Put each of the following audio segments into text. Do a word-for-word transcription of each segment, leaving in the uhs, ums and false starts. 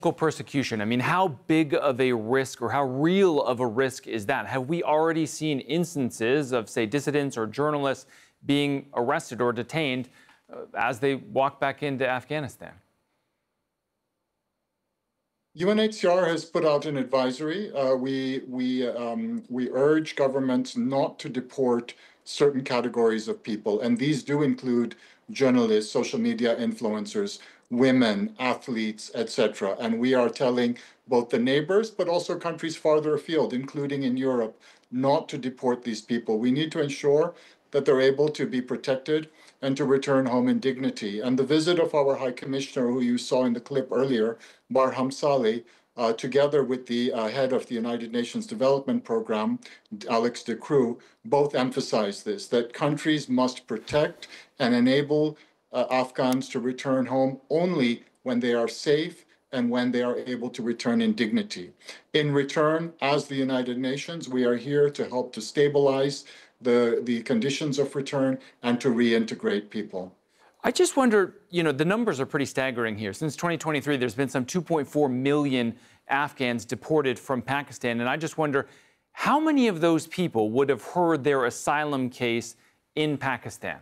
Persecution. I mean, how big of a risk or how real of a risk is that? Have we already seen instances of, say, dissidents or journalists being arrested or detained uh, as they walk back into Afghanistan? U N H C R has put out an advisory. Uh, we we um, we urge governments not to deport certain categories of people, and these do include journalists, social media influencers, women, athletes, et cetera. And we are telling both the neighbors, but also countries farther afield, including in Europe, not to deport these people. We need to ensure that they're able to be protected and to return home in dignity. And the visit of our High Commissioner, who you saw in the clip earlier, Barham Saleh, uh, together with the uh, head of the United Nations Development Program, Alex de Croo, both emphasized this, that countries must protect and enable uh, Afghans to return home only when they are safe and when they are able to return in dignity. In return, as the United Nations, we are here to help to stabilize the, the conditions of return and to reintegrate people. I just wonder, you know, the numbers are pretty staggering here. Since twenty twenty-three, there's been some two point four million Afghans deported from Pakistan. And I just wonder, how many of those people would have heard their asylum case in Pakistan?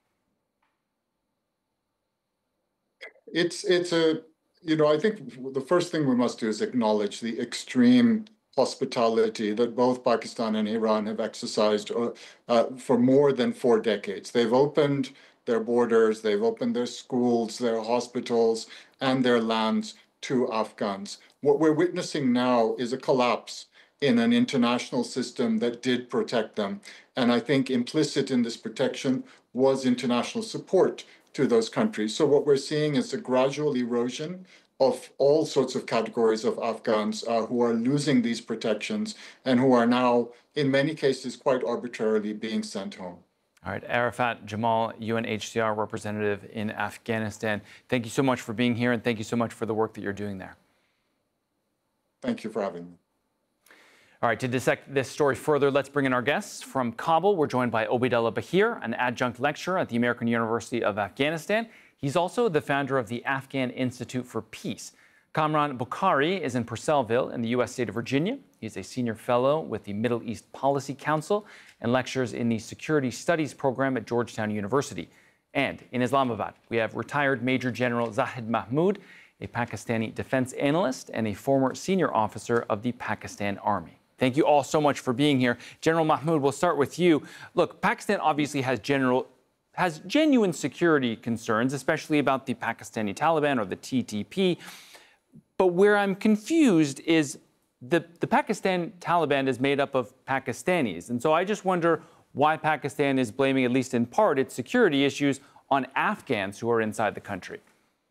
It's, it's a, you know, I think the first thing we must do is acknowledge the extreme hospitality that both Pakistan and Iran have exercised uh, uh, for more than four decades. They've opened their borders, they've opened their schools, their hospitals, and their lands to Afghans. What we're witnessing now is a collapse in an international system that did protect them. And I think implicit in this protection was international support to those countries. So what we're seeing is a gradual erosion of all sorts of categories of Afghans uh, who are losing these protections and who are now, in many cases, quite arbitrarily being sent home. All right, Arafat Jamal, U N H C R representative in Afghanistan. Thank you so much for being here, and thank you so much for the work that you're doing there. Thank you for having me. All right, to dissect this story further, let's bring in our guests. From Kabul, we're joined by Obaidullah Bahir, an adjunct lecturer at the American University of Afghanistan. He's also the founder of the Afghan Institute for Peace. Kamran Bokhari is in Purcellville in the U S state of Virginia. He's a senior fellow with the Middle East Policy Council and lectures in the Security Studies program at Georgetown University. And in Islamabad, we have retired Major General Zahid Mahmood, a Pakistani defense analyst and a former senior officer of the Pakistan Army. Thank you all so much for being here. General Mahmood, we'll start with you. Look, Pakistan obviously has general has genuine security concerns, especially about the Pakistani Taliban or the T T P. But where I'm confused is the, the Pakistan Taliban is made up of Pakistanis. And so I just wonder why Pakistan is blaming, at least in part, its security issues on Afghans who are inside the country.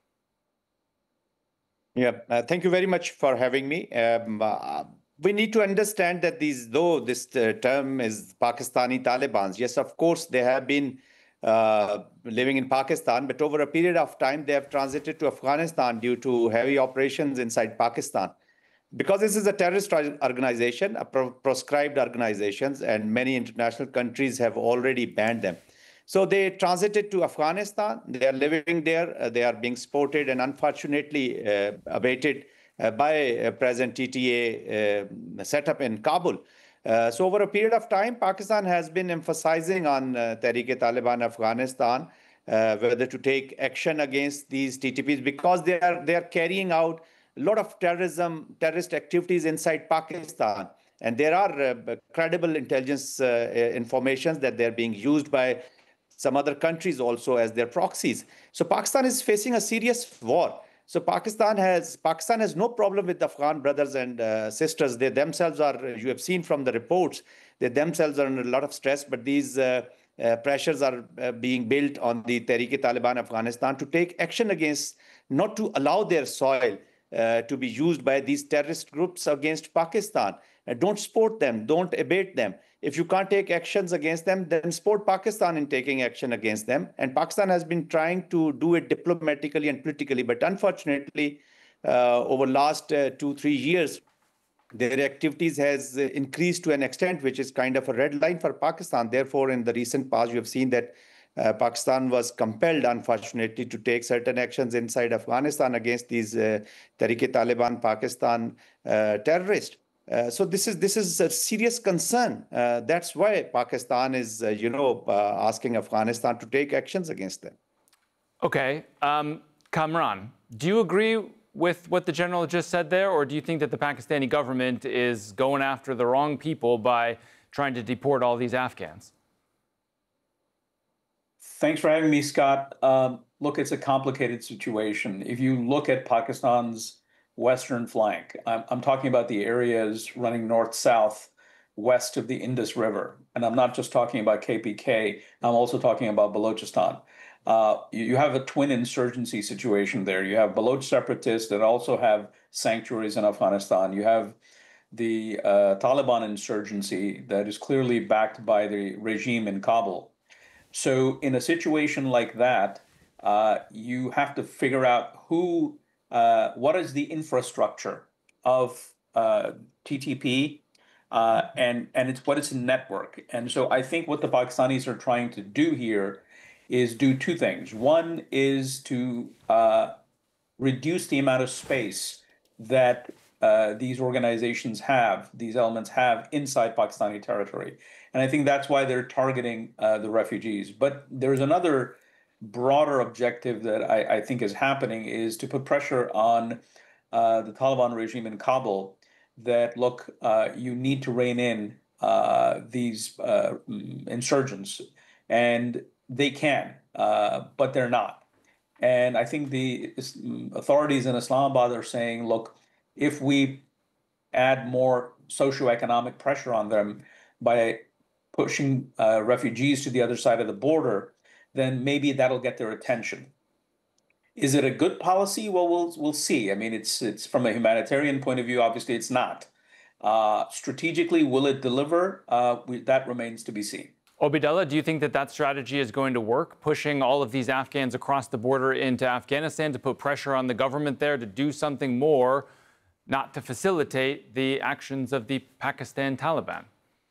Yeah, uh, thank you very much for having me. Um, uh, we need to understand that these, though this uh, term is Pakistani Talibans, yes, of course, they have been uh, living in Pakistan, but over a period of time, they have transited to Afghanistan due to heavy operations inside Pakistan. Because this is a terrorist organization, a pro proscribed organizations, and many international countries have already banned them. So they transited to Afghanistan. They are living there. Uh, they are being supported and unfortunately uh, abated uh, by uh, present T T A uh, setup in Kabul. Uh, so over a period of time, Pakistan has been emphasizing on uh, Tehrik-e-Taliban Afghanistan, uh, whether to take action against these T T Ps because they are, they are carrying out a lot of terrorism, terrorist activities inside Pakistan. And there are uh, credible intelligence uh, informations that they're being used by some other countries also as their proxies. So Pakistan is facing a serious war. So Pakistan has Pakistan has no problem with Afghan brothers and uh, sisters. They themselves are, you have seen from the reports, they themselves are under a lot of stress, but these uh, uh, pressures are uh, being built on the Tehrik-e-Taliban Afghanistan to take action against, not to allow their soil uh, to be used by these terrorist groups against Pakistan. Uh, don't support them, don't abate them. If you can't take actions against them, then support Pakistan in taking action against them. And Pakistan has been trying to do it diplomatically and politically. But unfortunately, uh, over last uh, two, three years, their activities has uh, increased to an extent which is kind of a red line for Pakistan. Therefore, in the recent past, you have seen that Uh, Pakistan was compelled, unfortunately, to take certain actions inside Afghanistan against these uh, Tehrik-e-Taliban Pakistan uh, terrorists. Uh, so this is this is a serious concern. Uh, that's why Pakistan is, uh, you know, uh, asking Afghanistan to take actions against them. Okay, um, Kamran, do you agree with what the general just said there, or do you think that the Pakistani government is going after the wrong people by trying to deport all these Afghans? Thanks for having me, Scott. Um, look, it's a complicated situation. If you look at Pakistan's western flank, I'm, I'm talking about the areas running north-south, west of the Indus River. And I'm not just talking about K P K, I'm also talking about Balochistan. Uh, you, you have a twin insurgency situation there. You have Baloch separatists that also have sanctuaries in Afghanistan. You have the uh, Taliban insurgency that is clearly backed by the regime in Kabul. So in a situation like that, uh, you have to figure out who, uh, what is the infrastructure of uh, T T P, uh, and and it's what is a network. And so I think what the Pakistanis are trying to do here is do two things. One is to uh, reduce the amount of space that uh, these organizations have, these elements have inside Pakistani territory. And I think that's why they're targeting uh, the refugees. But there's another broader objective that I, I think is happening, is to put pressure on uh, the Taliban regime in Kabul that, look, uh, you need to rein in uh, these uh, insurgents. And they can, uh, but they're not. And I think the authorities in Islamabad are saying, look, if we add more socioeconomic pressure on them by pushing uh, refugees to the other side of the border, then maybe that'll get their attention. Is it a good policy? Well, we'll we'll see. I mean, it's it's from a humanitarian point of view, obviously it's not. Uh, strategically, will it deliver? Uh, we, that remains to be seen. Obaidullah, do you think that that strategy is going to work, pushing all of these Afghans across the border into Afghanistan to put pressure on the government there to do something more, not to facilitate the actions of the Pakistan Taliban?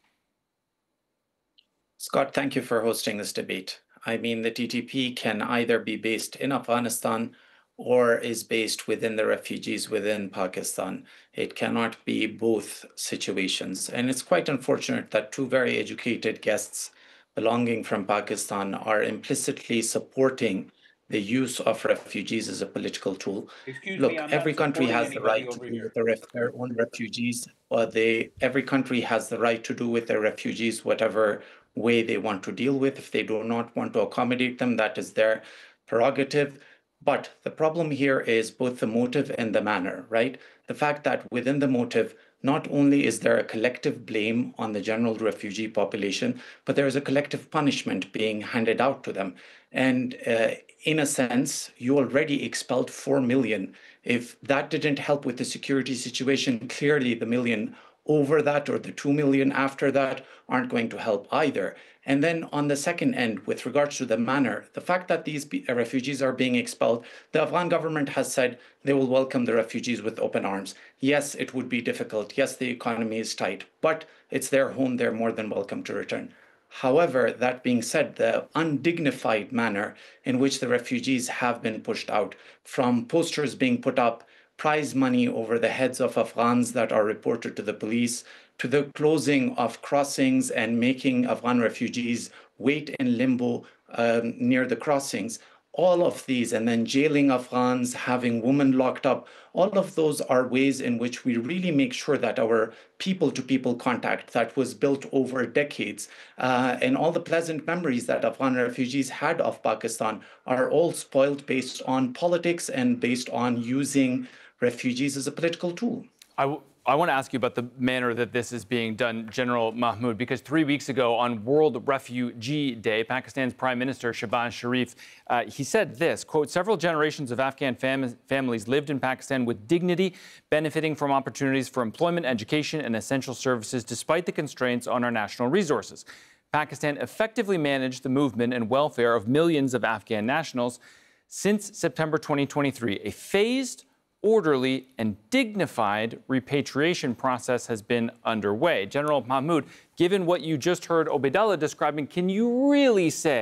Scott, thank you for hosting this debate. I mean, the T T P can either be based in Afghanistan or is based within the refugees within Pakistan. It cannot be both situations. And it's quite unfortunate that two very educated guests belonging from Pakistan are implicitly supporting the use of refugees as a political tool. Excuse Look, me, I'm every not country supporting has the anybody right to over do here. with their, their own refugees, or they, every country has the right to do with their refugees whatever way they want to deal with. If they do not want to accommodate them, that is their prerogative. But the problem here is both the motive and the manner, right? The fact that within the motive, not only is there a collective blame on the general refugee population, but there is a collective punishment being handed out to them. And uh, in a sense, you already expelled four million. If that didn't help with the security situation, clearly the million over that or the two million after that aren't going to help either. And then on the second end, with regards to the manner, the fact that these refugees are being expelled, the Afghan government has said they will welcome the refugees with open arms. Yes, it would be difficult. Yes, the economy is tight, but it's their home. They're more than welcome to return. However, that being said, the undignified manner in which the refugees have been pushed out, from posters being put up, prize money over the heads of Afghans that are reported to the police, to the closing of crossings and making Afghan refugees wait in limbo um, near the crossings. All of these, and then jailing Afghans, having women locked up, all of those are ways in which we really make sure that our people-to-people contact that was built over decades uh, and all the pleasant memories that Afghan refugees had of Pakistan are all spoiled based on politics and based on using refugees as a political tool. I, w- I want to ask you about the manner that this is being done, General Mahmoud, because three weeks ago on World Refugee Day, Pakistan's Prime Minister Shehbaz Sharif, uh, he said this, quote, several generations of Afghan fam- families lived in Pakistan with dignity, benefiting from opportunities for employment, education, and essential services despite the constraints on our national resources. Pakistan effectively managed the movement and welfare of millions of Afghan nationals since September twenty twenty-three. A phased, orderly and dignified repatriation process has been underway. General Mahmoud, given what you just heard Obaidullah describing, can you really say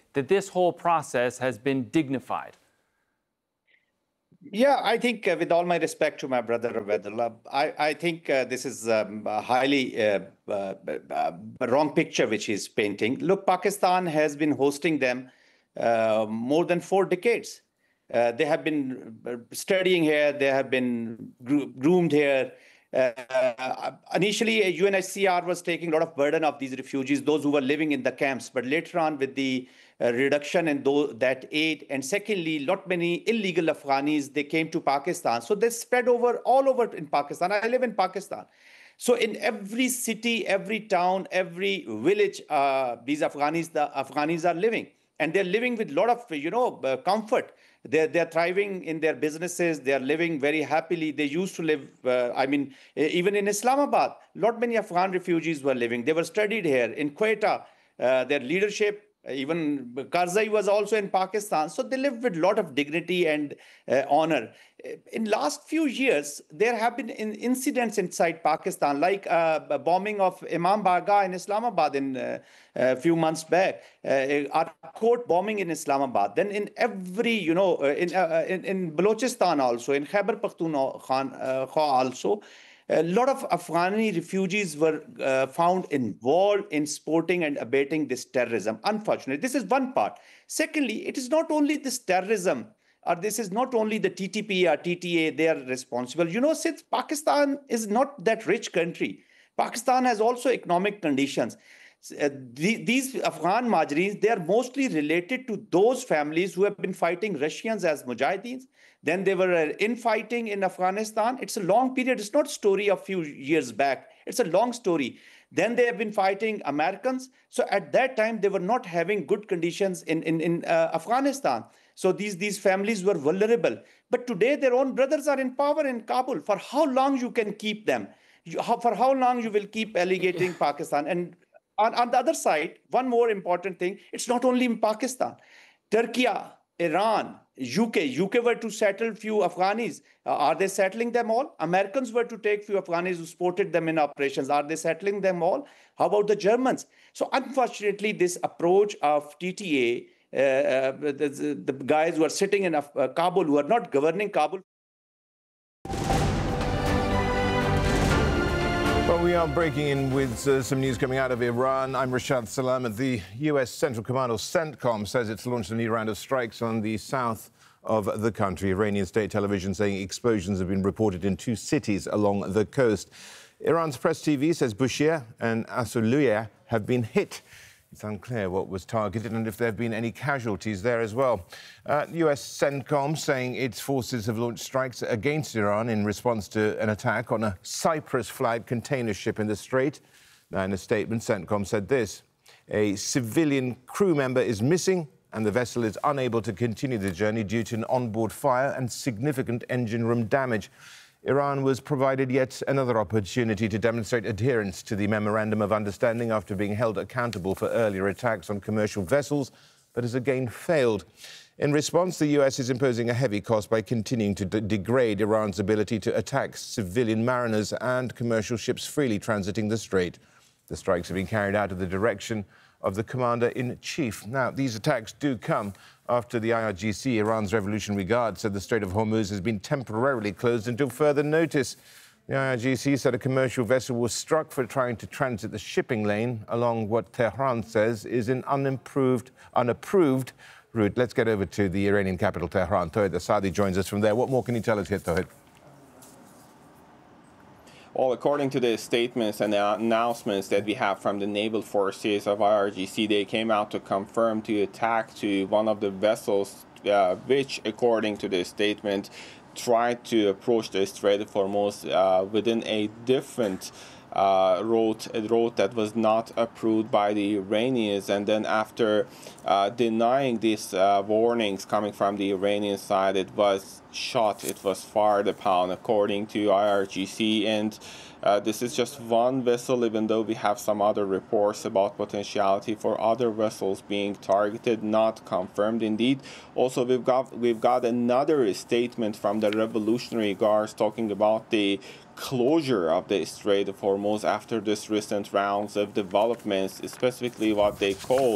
that this whole process has been dignified? Yeah, I think uh, with all my respect to my brother Ubaidullah, I, I think uh, this is um, a highly uh, uh, uh, wrong picture which he's painting. Look, Pakistan has been hosting them uh, more than four decades. Uh, they have been studying here, they have been gro groomed here. Uh, initially, U N H C R was taking a lot of burden of these refugees, those who were living in the camps. But later on, with the uh, reduction in those, that aid, and secondly, lot many illegal Afghanis, they came to Pakistan. So they spread over all over in Pakistan. I live in Pakistan. So in every city, every town, every village, uh, these Afghanis, the Afghanis are living. And they're living with a lot of, you know, uh, comfort. They're, they're thriving in their businesses. They're living very happily. They used to live, uh, I mean, even in Islamabad, lot many Afghan refugees were living. They were studied here. In Quetta, uh, their leadership, even Karzai was also in Pakistan. So they lived with a lot of dignity and uh, honor. In last few years, there have been in incidents inside Pakistan, like uh, a bombing of Imam Baga in Islamabad in uh, a few months back, uh, our court bombing in Islamabad. Then in every, you know, uh, in, uh, in in Balochistan also, in Khyber Pakhtunkhwa also, a lot of Afghani refugees were uh, found involved in supporting and abating this terrorism. Unfortunately, this is one part. Secondly, it is not only this terrorism, or this is not only the T T P or T T A, they are responsible. You know, since Pakistan is not that rich country, Pakistan has also economic conditions. Uh, the, these Afghan Majareens, they are mostly related to those families who have been fighting Russians as Mujahideens. Then they were uh, infighting in Afghanistan. It's a long period. It's not a story of a few years back. It's a long story. Then they have been fighting Americans. So at that time, they were not having good conditions in, in, in uh, Afghanistan. So these, these families were vulnerable. But today, their own brothers are in power in Kabul. For how long you can keep them? You, how, for how long you will keep alligating Pakistan? And on, on the other side, one more important thing, it's not only in Pakistan. Turkey, Iran, U K. U K were to settle few Afghanis. Uh, are they settling them all? Americans were to take few Afghanis who supported them in operations. Are they settling them all? How about the Germans? So unfortunately, this approach of T T A, uh, uh, the, the guys who are sitting in uh, Kabul, who are not governing Kabul. Well, we are breaking in with uh, some news coming out of Iran. I'm Rashad Salamat. The U S Central Command, or CENTCOM, says it's launched a new round of strikes on the south of the country. Iranian state television saying explosions have been reported in two cities along the coast. Iran's press T V says Bushehr and Asuluya have been hit. It's unclear what was targeted and if there have been any casualties there as well. Uh, U S CENTCOM saying its forces have launched strikes against Iran in response to an attack on a Cyprus-flagged container ship in the Strait. Now, in a statement, CENTCOM said this: a civilian crew member is missing and the vessel is unable to continue the journey due to an onboard fire and significant engine room damage. Iran was provided yet another opportunity to demonstrate adherence to the Memorandum of Understanding after being held accountable for earlier attacks on commercial vessels, but has again failed. In response, the U S is imposing a heavy cost by continuing to de- degrade Iran's ability to attack civilian mariners and commercial ships freely transiting the Strait. The strikes have been carried out at the direction of the commander-in-chief. Now, these attacks do come after the I R G C, Iran's Revolutionary Guard, said the Strait of Hormuz has been temporarily closed until further notice. The I R G C said a commercial vessel was struck for trying to transit the shipping lane along what Tehran says is an unimproved, unapproved route. Let's get over to the Iranian capital, Tehran. Tawhid Asadi joins us from there. What more can you tell us here, Tawhid? Well, according to the statements and the announcements that we have from the naval forces of I R G C, they came out to confirm the attack to one of the vessels, uh, which, according to the statement, tried to approach the Strait of Hormuz uh, within a different uh, route, a route that was not approved by the Iranians. And then after uh, denying these uh, warnings coming from the Iranian side, it was shot, it was fired upon, according to I R G C. And uh, this is just one vessel, even though we have some other reports about potentiality for other vessels being targeted, not confirmed indeed. Also, we've got we've got another statement from the Revolutionary Guards talking about the closure of the Strait of Hormuz after this recent rounds of developments, specifically what they call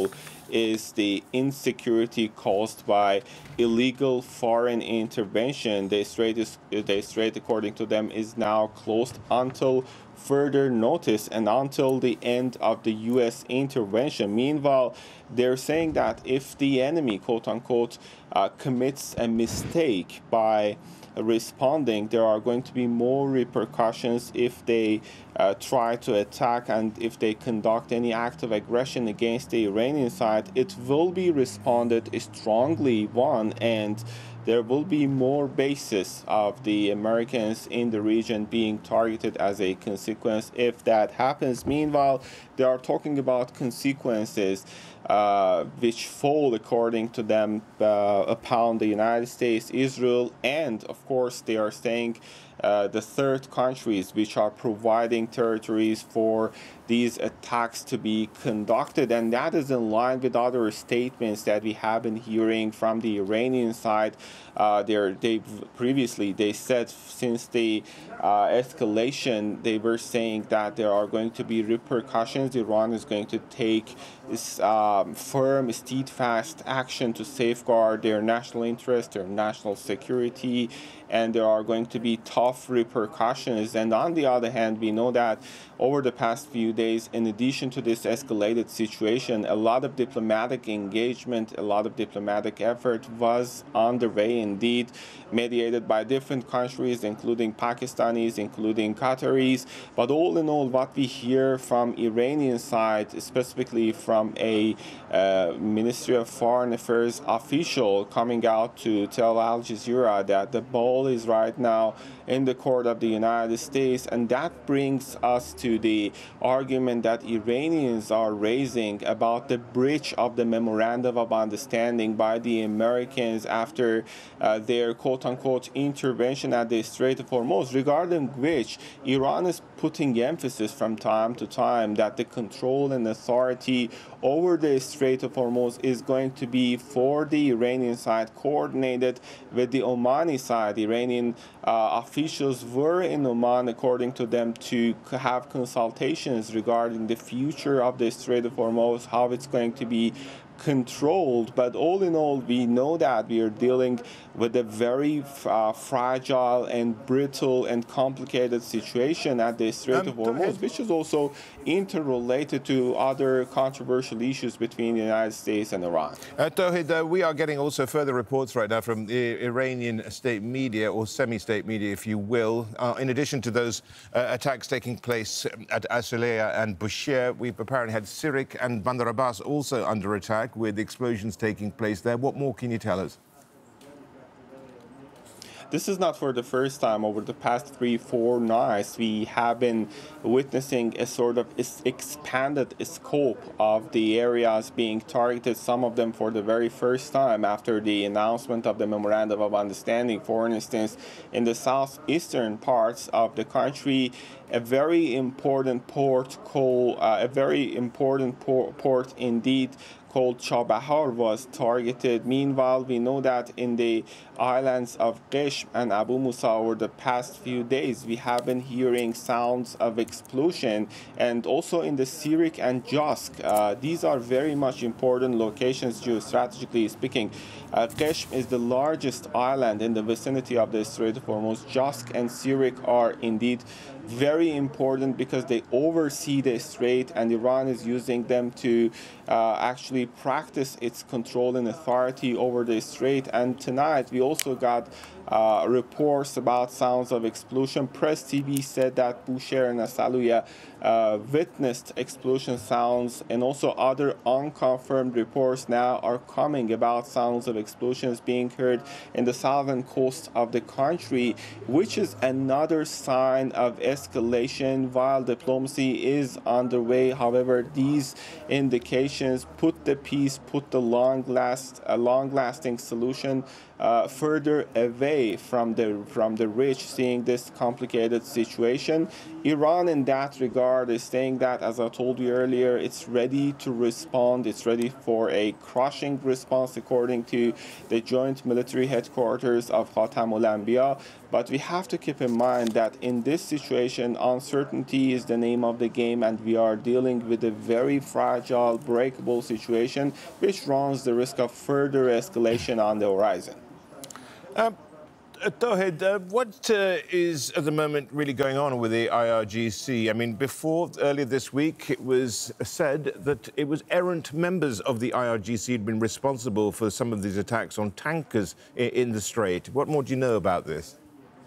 is the insecurity caused by illegal foreign intervention. The strait, is, the strait, according to them, is now closed until further notice and until the end of the U S intervention. Meanwhile, they're saying that if the enemy, quote unquote, uh, commits a mistake by responding, there are going to be more repercussions if they uh, try to attack and if they conduct any act of aggression against the Iranian side. It will be responded strongly, one, and there will be more bases of the Americans in the region being targeted as a consequence if that happens. Meanwhile, they are talking about consequences uh, which fall, according to them, uh, upon the United States, Israel, and of course they are saying uh, the third countries which are providing territories for these attacks to be conducted. And that is in line with other statements that we have been hearing from the Iranian side. Uh, they previously they said since the uh, escalation, they were saying that there are going to be repercussions. Iran is going to take this um, firm, steadfast action to safeguard their national interest, their national security, and there are going to be tough repercussions. And on the other hand, we know that over the past few days, in addition to this escalated situation, a lot of diplomatic engagement, a lot of diplomatic effort was underway, indeed, mediated by different countries, including Pakistanis, including Qataris. But all in all, what we hear from Iranian side, specifically from a uh, Ministry of Foreign Affairs official coming out to tell Al Jazeera that the ball is right now in the court of the United States, and that brings us to the argument that Iranians are raising about the breach of the Memorandum of Understanding by the Americans after uh, their quote-unquote intervention at the Strait of Hormuz, regarding which Iran is putting emphasis from time to time that the control and authority over the Strait of Hormuz is going to be for the Iranian side, coordinated with the Omani side. Iranian uh, officials were in Oman, according to them, to have consultations regarding the future of the Strait of Hormuz, how it's going to be controlled. But all in all, we know that we are dealing with a very uh, fragile and brittle and complicated situation at the Strait um, of Hormuz, which is also interrelated to other controversial issues between the United States and Iran. Uh, Tauhid, uh, we are getting also further reports right now from the Iranian state media, or semi-state media, if you will. Uh, in addition to those uh, attacks taking place at Asilea and Bushehr, we've apparently had Sirik and Bandar Abbas also under attack, with explosions taking place there. What more can you tell us? This is not for the first time. Over the past three, four nights, we have been witnessing a sort of expanded scope of the areas being targeted, some of them for the very first time after the announcement of the Memorandum of Understanding. For instance, in the southeastern parts of the country, a very important port called, uh, a very important por port indeed, called Chabahar was targeted. Meanwhile, we know that in the islands of Qishm and Abu Musa over the past few days, we have been hearing sounds of explosion, and also in the Sirik and Jask. Uh, these are very much important locations geostrategically speaking. Uh, Qishm is the largest island in the vicinity of the Strait of Hormuz. Jask and Sirik are indeed very important because they oversee the strait, and Iran is using them to uh, actually practice its control and authority over the strait. And tonight we also got uh, reports about sounds of explosion. Press T V said that Bushehr and Asilea uh, witnessed explosion sounds, and also other unconfirmed reports now are coming about sounds of explosions being heard in the southern coast of the country, which is another sign of escalation while diplomacy is underway. However, these indications put the peace, put the long last, a long-lasting solution uh, further away from the from the rich, seeing this complicated situation. Iran, in that regard, is saying that, as I told you earlier, it's ready to respond. It's ready for a crushing response, according to the joint military headquarters of Khatamul Anbiya. But we have to keep in mind that in this situation, uncertainty is the name of the game, and we are dealing with a very fragile, breakable situation, which runs the risk of further escalation on the horizon. Um, uh, Tawhid, uh, what uh, is at the moment really going on with the I R G C? I mean, before, earlier this week, it was said that it was errant members of the I R G C who'd been responsible for some of these attacks on tankers in, in the Strait. What more do you know about this?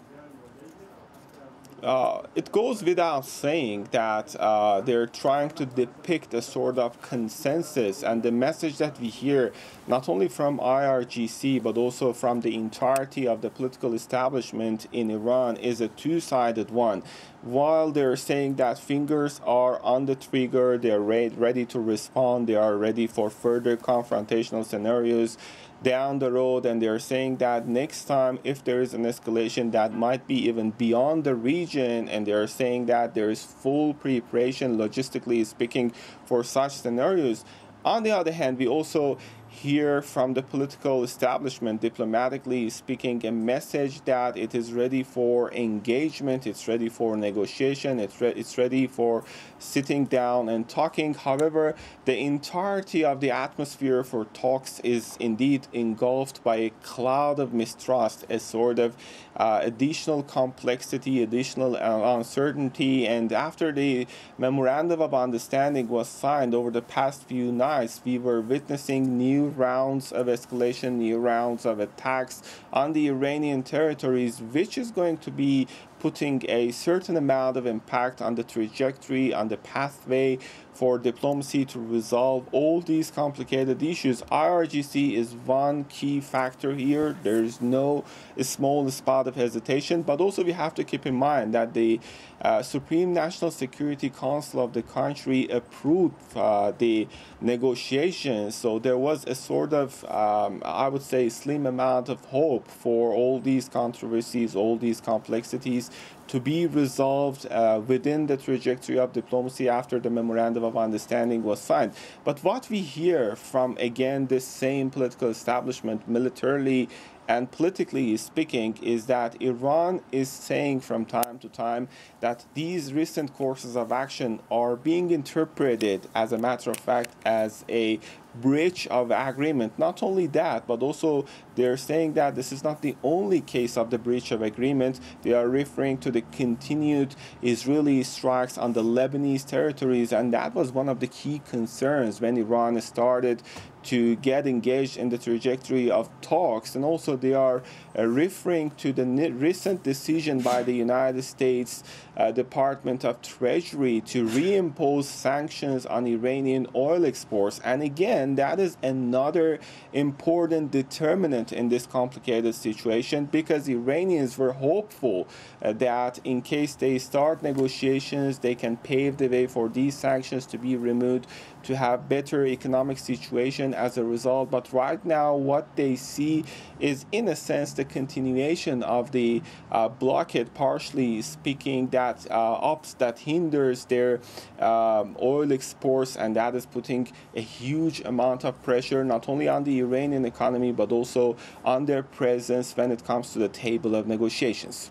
Uh, it goes without saying that uh, they're trying to depict a sort of consensus, and the message that we hear not only from I R G C but also from the entirety of the political establishment in Iran is a two-sided one. While they're saying that fingers are on the trigger, they're re- ready to respond, they are ready for further confrontational scenarios down the road, and they're saying that next time, if there is an escalation that might be even beyond the region, and they're saying that there is full preparation, logistically speaking, for such scenarios. On the other hand, we also hear from the political establishment, diplomatically speaking, a message that it is ready for engagement, it's ready for negotiation, it's, re- it's ready for sitting down and talking. However, the entirety of the atmosphere for talks is indeed engulfed by a cloud of mistrust, a sort of uh, additional complexity, additional uh, uncertainty. And after the memorandum of understanding was signed over the past few nights, we were witnessing new rounds of escalation, new rounds of attacks on the Iranian territories, which is going to be putting a certain amount of impact on the trajectory, on the pathway for diplomacy to resolve all these complicated issues. I R G C is one key factor here. There's no small spot of hesitation, but also we have to keep in mind that the uh, Supreme National Security Council of the country approved uh, the negotiations. So there was a sort of, um, I would say, slim amount of hope for all these controversies, all these complexities to be resolved uh, within the trajectory of diplomacy after the memorandum of understanding was signed. But what we hear from, again, this same political establishment, militarily and politically speaking, is that Iran is saying from time to time that these recent courses of action are being interpreted, as a matter of fact, as a breach of agreement. Not only that, but also they're saying that this is not the only case of the breach of agreement. They are referring to the continued Israeli strikes on the Lebanese territories, and that was one of the key concerns when Iran started to get engaged in the trajectory of talks. And also they are uh, referring to the recent decision by the United States uh, Department of Treasury to reimpose sanctions on Iranian oil exports. And again, that is another important determinant in this complicated situation, because Iranians were hopeful uh, that in case they start negotiations, they can pave the way for these sanctions to be removed, to have better economic situation as a result. But right now what they see is, in a sense, the continuation of the uh, blockade, partially speaking, that uh, ups that hinders their um, oil exports, and that is putting a huge amount of pressure not only on the Iranian economy but also on their presence when it comes to the table of negotiations.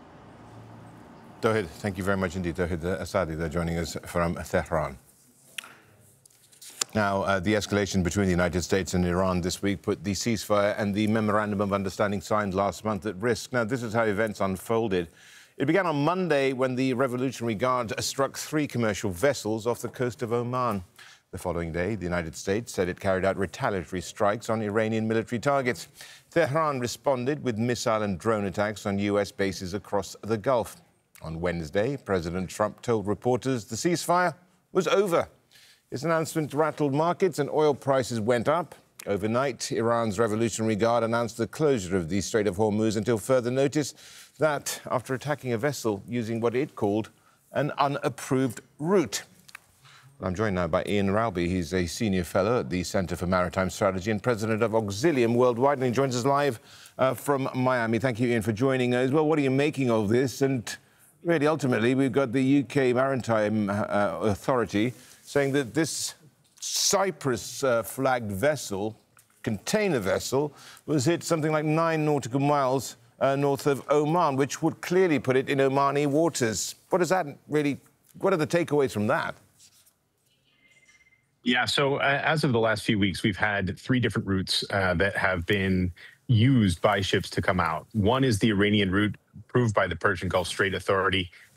Tawhid, thank you very much indeed. Tawhid Asadi, they're joining us from Tehran. Now, uh, the escalation between the United States and Iran this week put the ceasefire and the memorandum of understanding signed last month at risk. Now, this is how events unfolded. It began on Monday when the Revolutionary Guard struck three commercial vessels off the coast of Oman. The following day, the United States said it carried out retaliatory strikes on Iranian military targets. Tehran responded with missile and drone attacks on U S bases across the Gulf. On Wednesday, President Trump told reporters the ceasefire was over. His announcement rattled markets and oil prices went up. Overnight, Iran's Revolutionary Guard announced the closure of the Strait of Hormuz until further notice. That after attacking a vessel using what it called an unapproved route. I'm joined now by Ian Rowby. He's a senior fellow at the Centre for Maritime Strategy and president of Auxilium Worldwide, and he joins us live uh, from Miami. Thank you, Ian, for joining us. Well, what are you making of this? And really, ultimately, we've got the U K Maritime uh, Authority saying that this Cyprus-flagged uh, vessel, container vessel, was hit something like nine nautical miles uh, north of Oman, which would clearly put it in Omani waters. What does that really, what are the takeaways from that? Yeah, so uh, as of the last few weeks, we've had three different routes uh, that have been used by ships to come out. One is the Iranian route approved by the Persian Gulf Strait Authority.